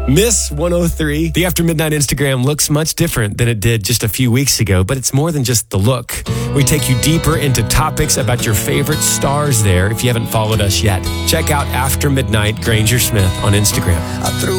Miss 103. The After Midnight Instagram looks much different than it did just a few weeks ago, but it's more than just the look. We take you deeper into topics about your favorite stars there if you haven't followed us yet. Check out After Midnight Granger Smith on Instagram.